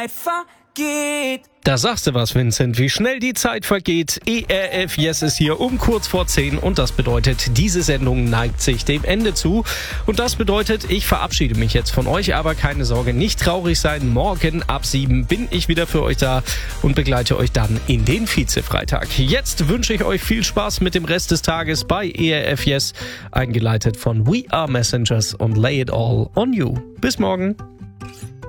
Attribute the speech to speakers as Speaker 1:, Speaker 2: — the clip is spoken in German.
Speaker 1: vergeht.
Speaker 2: Da sagst du was, Vincent, wie schnell die Zeit vergeht. ERF Yes ist hier um kurz vor 10 und das bedeutet, diese Sendung neigt sich dem Ende zu. Und das bedeutet, ich verabschiede mich jetzt von euch, aber keine Sorge, nicht traurig sein. Morgen ab 7 bin ich wieder für euch da und begleite euch dann in den Vize-Freitag. Jetzt wünsche ich euch viel Spaß mit dem Rest des Tages bei ERF Yes, eingeleitet von We Are Messengers und Lay It All on You. Bis morgen.